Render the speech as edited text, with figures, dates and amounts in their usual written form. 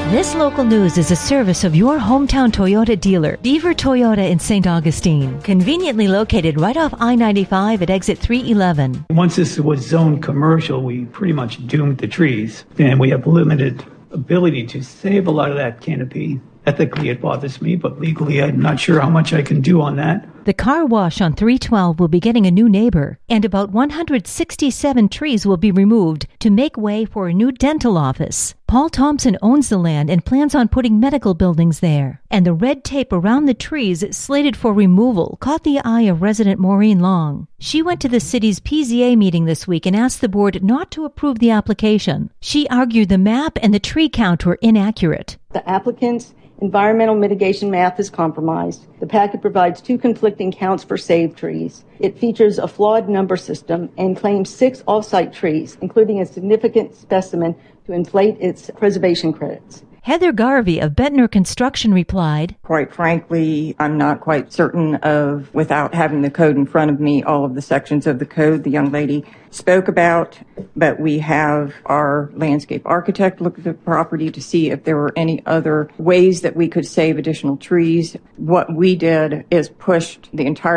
This local news is a service of your hometown Toyota dealer, Beaver Toyota in St. Augustine, conveniently located right off I-95 at exit 311. Once this was zoned commercial, we pretty much doomed the trees, and we have limited ability to save a lot of that canopy. Ethically, it bothers me, but legally, I'm not sure how much I can do on that. The car wash on 312 will be getting a new neighbor, and about 167 trees will be removed to make way for a new dental office. Paul Thompson owns the land and plans on putting medical buildings there. And the red tape around the trees slated for removal caught the eye of resident Maureen Long. She went to the city's PZA meeting this week and asked the board not to approve the application. She argued the map and the tree count were inaccurate. The applicant's environmental mitigation math is compromised. The packet provides two conflicting counts for saved trees. It features a flawed number system and claims 6 off-site trees, including a significant specimen to inflate its preservation credits. Heather Garvey of Bentner Construction replied, "Quite frankly, I'm not quite certain of, without having the code in front of me, all of the sections of the code the young lady spoke about, but we have our landscape architect look at the property to see if there were any other ways that we could save additional trees. What we did is pushed the entire